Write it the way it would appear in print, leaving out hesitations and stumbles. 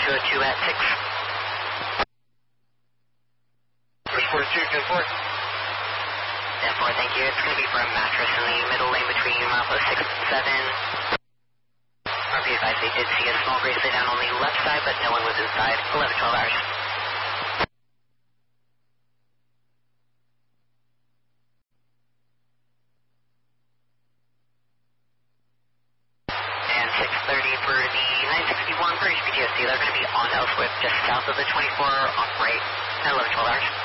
202 at 6. 42, 10-4. 10-4, thank you. It's going to be for a mattress in the middle lane between Bravo 6 and 7. RP advised they did see a small bracelet down on the left side, but no one was inside. 11-12 hours. And 6:30 for the 961 for HPTSD. They're going to be on Elswick, just south of the 24 off right at 11-12 hours.